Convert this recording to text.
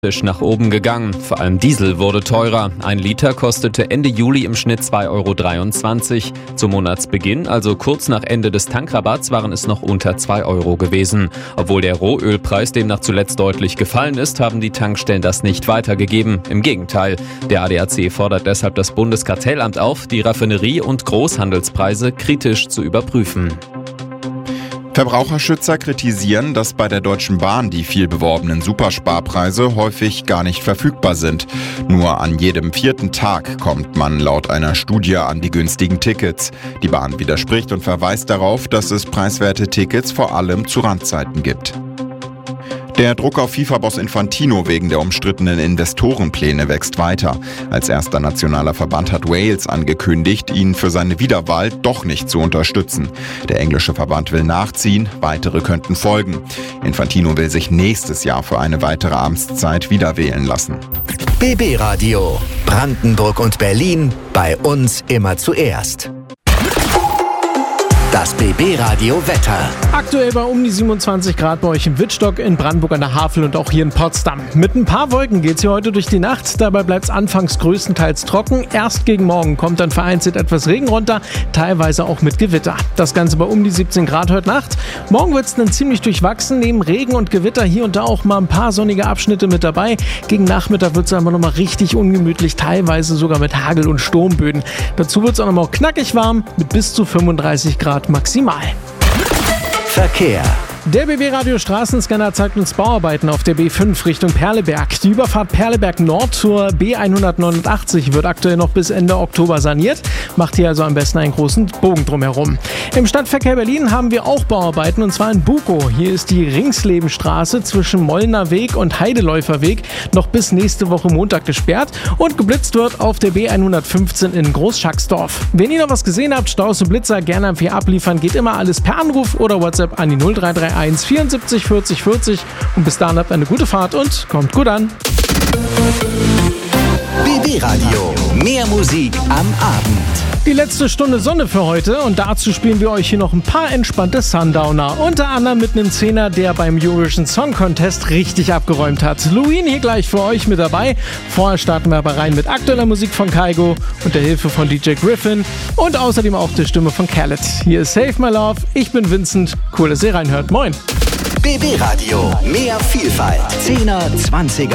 nach oben gegangen. Vor allem Diesel wurde teurer. 1 Liter kostete Ende Juli im Schnitt 2,23 €. Zum Monatsbeginn, also kurz nach Ende des Tankrabatts, waren es noch unter 2 € gewesen. Obwohl der Rohölpreis demnach zuletzt deutlich gefallen ist, haben die Tankstellen das nicht weitergegeben. Im Gegenteil. Der ADAC fordert deshalb das Bundeskartellamt auf, die Raffinerie- und Großhandelspreise kritisch zu überprüfen. Verbraucherschützer kritisieren, dass bei der Deutschen Bahn die viel beworbenen Supersparpreise häufig gar nicht verfügbar sind. Nur an jedem 4. Tag kommt man laut einer Studie an die günstigen Tickets. Die Bahn widerspricht und verweist darauf, dass es preiswerte Tickets vor allem zu Randzeiten gibt. Der Druck auf FIFA-Boss Infantino wegen der umstrittenen Investorenpläne wächst weiter. Als erster nationaler Verband hat Wales angekündigt, ihn für seine Wiederwahl doch nicht zu unterstützen. Der englische Verband will nachziehen, weitere könnten folgen. Infantino will sich nächstes Jahr für eine weitere Amtszeit wieder wählen lassen. BB Radio. Brandenburg und Berlin. Bei uns immer zuerst. Das BB Radio Wetter. Aktuell bei um die 27 Grad bei euch in Wittstock, in Brandenburg an der Havel und auch hier in Potsdam. Mit ein paar Wolken geht's hier heute durch die Nacht. Dabei bleibt's anfangs größtenteils trocken. Erst gegen Morgen kommt dann vereinzelt etwas Regen runter, teilweise auch mit Gewitter. Das Ganze bei um die 17 Grad heute Nacht. Morgen wird's dann ziemlich durchwachsen. Neben Regen und Gewitter hier und da auch mal ein paar sonnige Abschnitte mit dabei. Gegen Nachmittag wird's aber nochmal richtig ungemütlich, teilweise sogar mit Hagel- und Sturmböen. Dazu wird's auch nochmal knackig warm mit bis zu 35 Grad maximal. Verkehr. Der BB-Radio Straßenscanner zeigt uns Bauarbeiten auf der B5 Richtung Perleberg. Die Überfahrt Perleberg Nord zur B189 wird aktuell noch bis Ende Oktober saniert. Macht hier also am besten einen großen Bogen drumherum. Im Stadtverkehr Berlin haben wir auch Bauarbeiten und zwar in Bukow. Hier ist die Ringslebenstraße zwischen Mollner Weg und Heideläuferweg noch bis nächste Woche Montag gesperrt und geblitzt wird auf der B115 in Großschacksdorf. Wenn ihr noch was gesehen habt, Staus und Blitzer, gerne am 4 abliefern. Geht immer alles per Anruf oder WhatsApp an die 0331 74 40 40 und bis dahin habt eine gute Fahrt und kommt gut an. BB Radio. Mehr Musik am Abend. Die letzte Stunde Sonne für heute und dazu spielen wir euch hier noch ein paar entspannte Sundowner. Unter anderem mit einem Zehner, der beim Eurovision Song Contest richtig abgeräumt hat. Luin hier gleich für euch mit dabei. Vorher starten wir aber rein mit aktueller Musik von Kygo und der Hilfe von DJ Griffin und außerdem auch der Stimme von Khaled. Hier ist Save My Love, ich bin Vincent. Cool, dass ihr reinhört. Moin. BB Radio. Mehr Vielfalt. 10er, 20er.